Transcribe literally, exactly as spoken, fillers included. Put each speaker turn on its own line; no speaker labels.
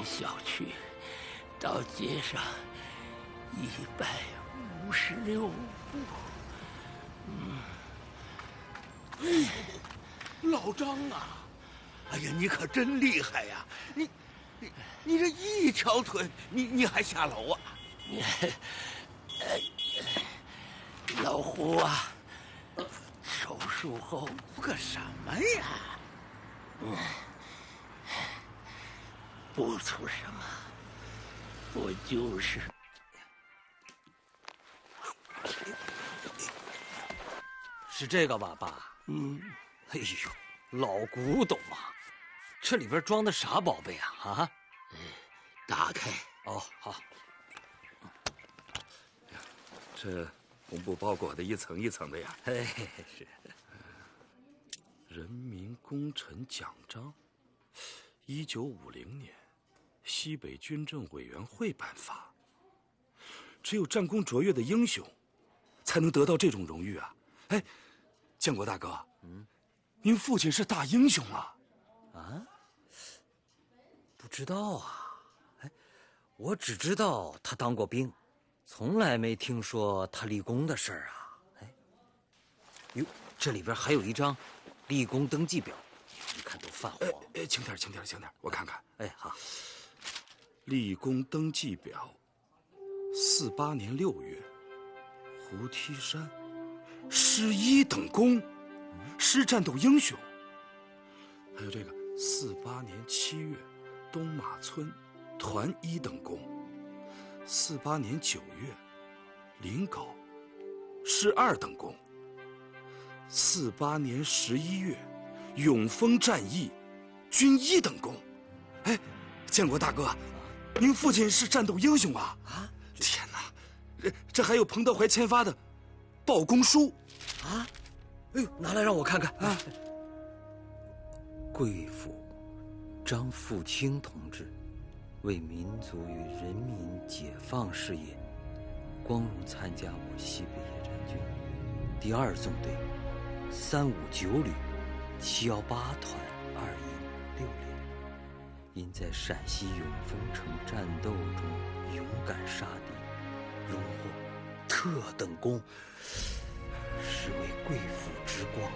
小区到街上一百五十六步。嗯，
哎，老张啊，哎呀，你可真厉害呀！你，你，你这一条腿，你你还下楼啊？
老胡啊，手术后
个什么呀？
嗯，不出什么，我就是。
是这个吧，爸？
嗯。
哎呦，老古董啊！这里边装的啥宝贝啊？啊？
打开。
哦，好。
这红布包裹的一层一层的呀。
嘿，是。
人民功臣奖章，一九五零年，西北军政委员会颁发。只有战功卓越的英雄，才能得到这种荣誉啊！哎，建国大哥，嗯，您父亲是大英雄啊！
啊？不知道啊。哎，我只知道他当过兵，从来没听说他立功的事儿啊。哎，哟，这里边还有一张立功登记表，你看都泛黄。
哎哎，轻点，轻点，轻点，我看看。
哎，好。
立功登记表，四八年六月，胡梯山，师一等功，师战斗英雄。还有这个四八年七月，东马村，团一等功。四八年九月，临皋，师二等功。四八年十一月，永丰战役，军一等功。哎，建国大哥，您父亲是战斗英雄啊！啊，天哪，这这还有彭德怀签发的报功书
啊！哎呦，拿来让我看看啊！贵府张富清同志为民族与人民解放事业，光荣参加我西北野战军第二纵队三五九旅七幺八团二营六连。因在陕西永丰城战斗中勇敢杀敌，荣获特等功，实为贵府之光。